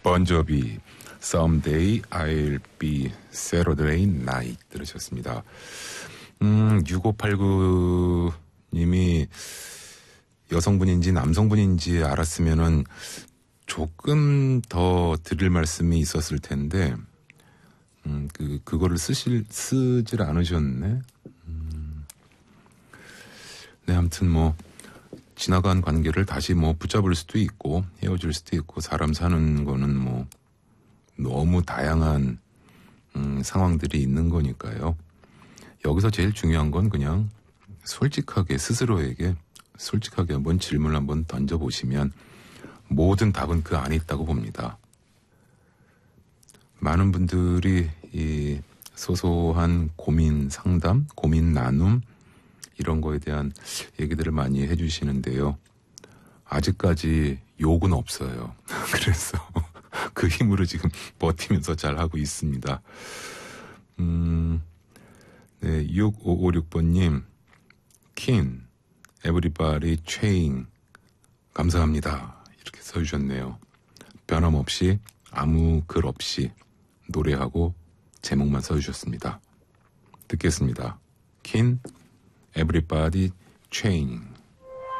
번조비 Someday I'll be Saturday Night 들으셨습니다. 6589님이 여성분인지 남성분인지 알았으면은 조금 더 드릴 말씀이 있었을 텐데 그거를 쓰질 않으셨네. 네, 아무튼 뭐 지나간 관계를 다시 뭐 붙잡을 수도 있고 헤어질 수도 있고 사람 사는 거는 뭐 너무 다양한 상황들이 있는 거니까요. 여기서 제일 중요한 건 그냥 솔직하게 스스로에게 솔직하게 한번 질문을 한번 던져보시면 모든 답은 그 안에 있다고 봅니다. 많은 분들이 이 소소한 고민 상담, 고민 나눔 이런 거에 대한 얘기들을 많이 해주시는데요. 아직까지 욕은 없어요. 그래서 그 힘으로 지금 버티면서 잘 하고 있습니다. 네, 6556번님, 킨, everybody chain, 감사합니다. 이렇게 써주셨네요. 변함없이 아무 글 없이 노래하고 제목만 써주셨습니다. 듣겠습니다. 킨, everybody chain.